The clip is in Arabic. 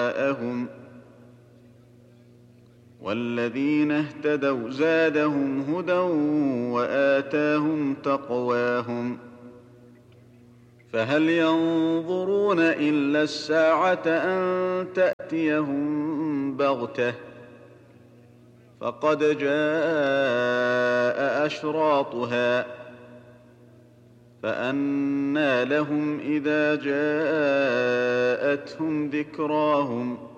جاءهم والذين اهتدوا زادهم هدى وآتاهم تقواهم فهل ينظرون إلا الساعة أن تأتيهم بغتة فقد جاء أشراطها فأنى لهم إذا جاءتهم ذكراهم